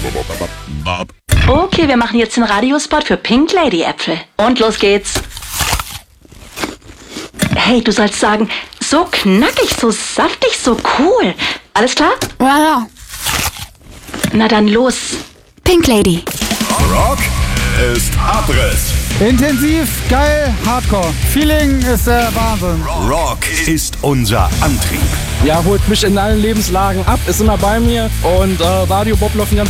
Okay, wir machen jetzt den Radiospot für Pink Lady Äpfel. Und los geht's. Hey, du sollst sagen, so knackig, so saftig, so cool. Alles klar? Ja. Na dann los. Pink Lady. Rock ist Abriss. Intensiv, geil, Hardcore. Feeling ist der Wahnsinn. Rock ist unser Antrieb. Ja, holt mich in allen Lebenslagen ab, ist immer bei mir und Radio Bob läuft den ganzen